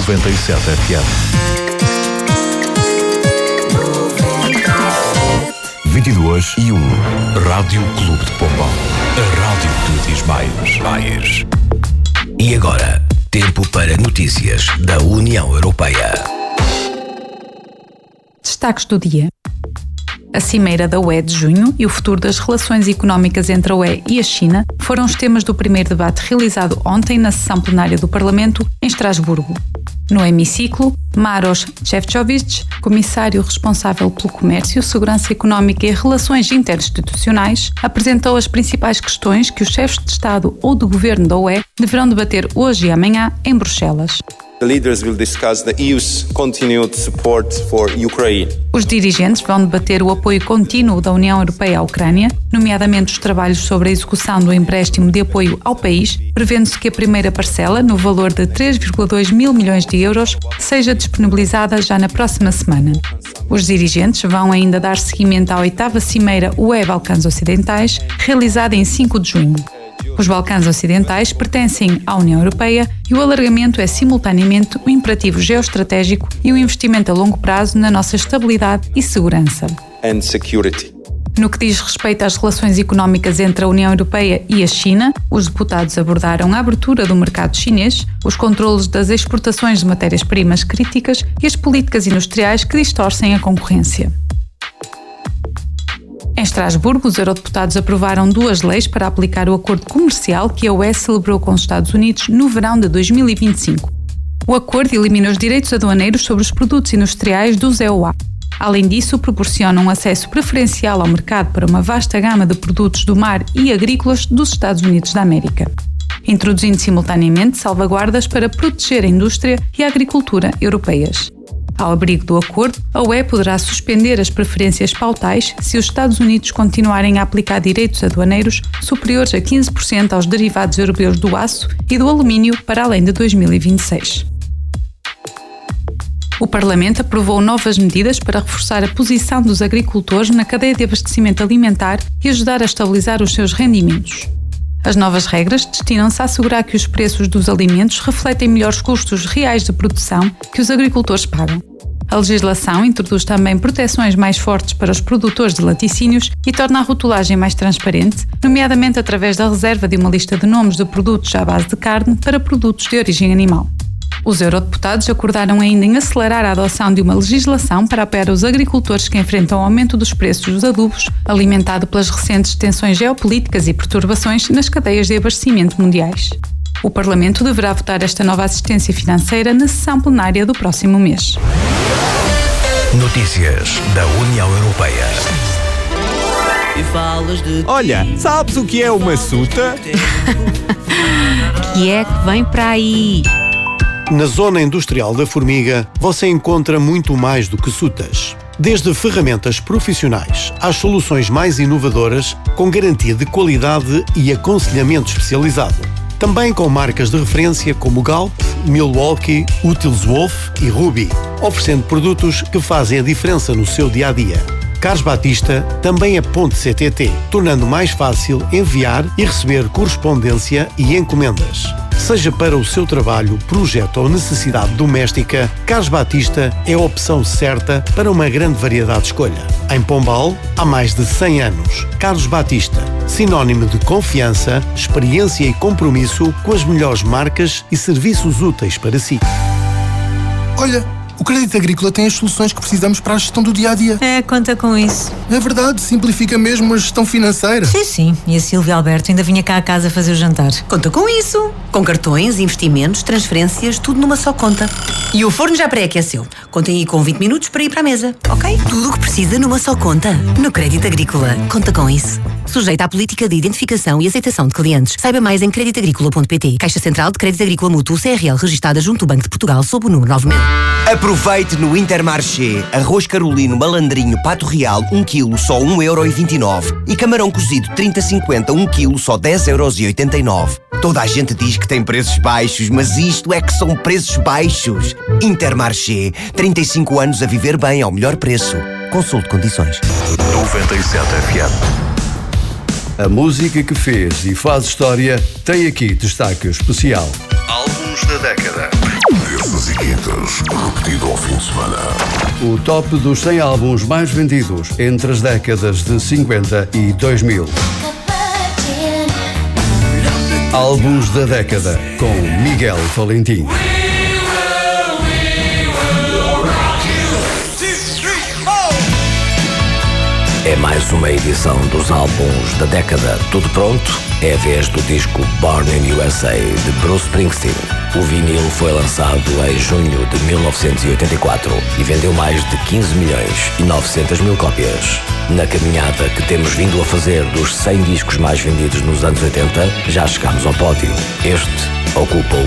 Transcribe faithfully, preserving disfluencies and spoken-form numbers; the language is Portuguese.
noventa e sete F M. vinte e duas e um. Rádio Clube de Pombal. A rádio que diz mais. mais. E agora, tempo para notícias da União Europeia. Destaques do dia. A Cimeira da U E de junho e o futuro das relações económicas entre a U E e a China foram os temas do primeiro debate realizado ontem na sessão plenária do Parlamento, em Estrasburgo. No hemiciclo, Maroš Šefčovič, comissário responsável pelo comércio, segurança económica e relações interinstitucionais, apresentou as principais questões que os chefes de Estado ou de Governo da U E deverão debater hoje e amanhã em Bruxelas. The leaders will discuss the E U's continued support for Ukraine. Os dirigentes vão debater o apoio contínuo da União Europeia à Ucrânia, nomeadamente os trabalhos sobre a execução do empréstimo de apoio ao país, prevendo-se que a primeira parcela, no valor de três vírgula dois mil milhões de euros, seja disponibilizada já na próxima semana. Os dirigentes vão ainda dar seguimento à oitava Cimeira U E Balcãs Ocidentais, realizada em cinco de junho. Os Balcãs Ocidentais pertencem à União Europeia e o alargamento é simultaneamente um imperativo geoestratégico e um investimento a longo prazo na nossa estabilidade e segurança. And security. No que diz respeito às relações económicas entre a União Europeia e a China, os deputados abordaram a abertura do mercado chinês, os controlos das exportações de matérias-primas críticas e as políticas industriais que distorcem a concorrência. Em Estrasburgo, os eurodeputados aprovaram duas leis para aplicar o acordo comercial que a U E celebrou com os Estados Unidos no verão de dois mil e vinte e cinco. O acordo elimina os direitos aduaneiros sobre os produtos industriais dos E U A. Além disso, proporciona um acesso preferencial ao mercado para uma vasta gama de produtos do mar e agrícolas dos Estados Unidos da América, introduzindo simultaneamente salvaguardas para proteger a indústria e a agricultura europeias. Ao abrigo do acordo, a U E poderá suspender as preferências pautais se os Estados Unidos continuarem a aplicar direitos aduaneiros superiores a quinze por cento aos derivados europeus do aço e do alumínio para além de dois mil e vinte e seis. O Parlamento aprovou novas medidas para reforçar a posição dos agricultores na cadeia de abastecimento alimentar e ajudar a estabilizar os seus rendimentos. As novas regras destinam-se a assegurar que os preços dos alimentos refletem melhor os custos reais de produção que os agricultores pagam. A legislação introduz também proteções mais fortes para os produtores de laticínios e torna a rotulagem mais transparente, nomeadamente através da reserva de uma lista de nomes de produtos à base de carne para produtos de origem animal. Os eurodeputados acordaram ainda em acelerar a adoção de uma legislação para apoiar os agricultores que enfrentam o aumento dos preços dos adubos, alimentado pelas recentes tensões geopolíticas e perturbações nas cadeias de abastecimento mundiais. O Parlamento deverá votar esta nova assistência financeira na sessão plenária do próximo mês. Notícias da União Europeia. Olha, sabes o que é uma suta? Que é que vem para aí? Na zona industrial da Formiga, você encontra muito mais do que sutas. Desde ferramentas profissionais às soluções mais inovadoras, com garantia de qualidade e aconselhamento especializado. Também com marcas de referência como Galp, Milwaukee, Utilswolf e Ruby, oferecendo produtos que fazem a diferença no seu dia-a-dia. Carlos Batista também é ponto C T T, tornando mais fácil enviar e receber correspondência e encomendas. Seja para o seu trabalho, projeto ou necessidade doméstica, Carlos Batista é a opção certa para uma grande variedade de escolha. Em Pombal, há mais de cem anos. Carlos Batista, sinónimo de confiança, experiência e compromisso com as melhores marcas e serviços úteis para si. Olha, o Crédito Agrícola tem as soluções que precisamos para a gestão do dia-a-dia. É, conta com isso. É verdade, simplifica mesmo a gestão financeira. Sim, sim. E a Silvia Alberto ainda vinha cá a casa fazer o jantar. Conta com isso. Com cartões, investimentos, transferências, tudo numa só conta. E o forno já pré-aqueceu. Contem aí com vinte minutos para ir para a mesa, ok? Tudo o que precisa numa só conta. No Crédito Agrícola. Conta com isso. Sujeito à política de identificação e aceitação de clientes. Saiba mais em crédito agrícola ponto pt. Caixa Central de Crédito Agrícola Mútuo C R L, registada junto ao Banco de Portugal sob o número nove mil. Aproveite no Intermarché. Arroz carolino malandrinho pato real um quilo só um euro e vinte e nove. E camarão cozido trinta cinquenta um quilo só dez euros e oitenta e nove. Toda a gente diz que tem preços baixos, mas isto é que são preços baixos. Intermarché. trinta e cinco anos a viver bem ao melhor preço. Consulte condições. noventa e sete F M. A música que fez e faz história tem aqui destaque especial. Álbuns da década. Essas etiquetas, repetido ao fim de semana. O top dos cem álbuns mais vendidos entre as décadas de cinquenta e dois mil. Álbuns da década, com Miguel Valentim. É mais uma edição dos álbuns da década. Tudo pronto? É a vez do disco Born in U S A de Bruce Springsteen. O vinil foi lançado em junho de mil novecentos e oitenta e quatro e vendeu mais de quinze milhões e novecentas mil cópias. Na caminhada que temos vindo a fazer dos cem discos mais vendidos nos anos oitenta, já chegamos ao pódio. Este ocupa o